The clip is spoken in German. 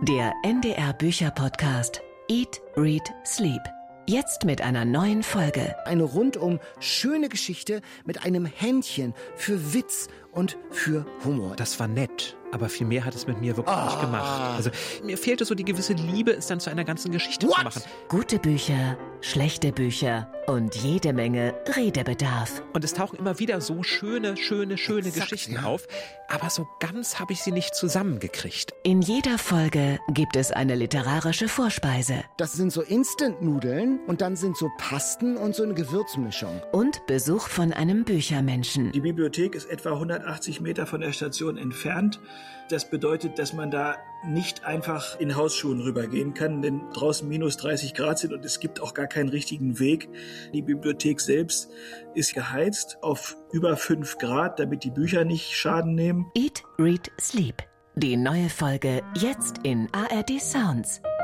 Der NDR Bücher-Podcast Eat, Read, Sleep. Jetzt mit einer neuen Folge. Eine rundum schöne Geschichte mit einem Händchen für Witz und für Humor. Das war nett, aber viel mehr hat es mit mir wirklich nicht gemacht. Also mir fehlte so die gewisse Liebe, es dann zu einer ganzen Geschichte zu machen. Gute Bücher, schlechte Bücher und jede Menge Redebedarf. Und es tauchen immer wieder so schöne Geschichten auf, aber so ganz habe ich sie nicht zusammengekriegt. In jeder Folge gibt es eine literarische Vorspeise. Das sind so Instant-Nudeln und dann sind so Pasten und so eine Gewürzmischung. Und Besuch von einem Büchermenschen. Die Bibliothek ist etwa 180 Meter von der Station entfernt. Das bedeutet, dass man da nicht einfach in Hausschuhen rübergehen kann, denn draußen minus 30 Grad sind und es gibt auch gar keinen richtigen Weg. Die Bibliothek selbst ist geheizt auf über 5 Grad, damit die Bücher nicht Schaden nehmen. Eat, Read, Sleep. Die neue Folge jetzt in ARD Sounds.